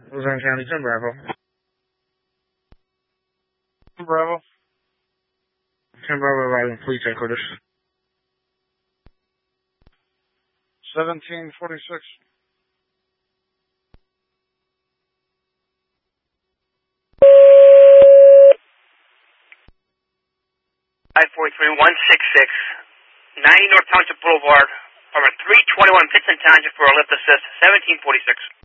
Luzerne County, 10 Bravo. 10 Bravo. 10 Bravo arriving police headquarters. 1746. 543-166, 90 North Township Boulevard, apartment 321, Pittston Township for a lift assist, 1746.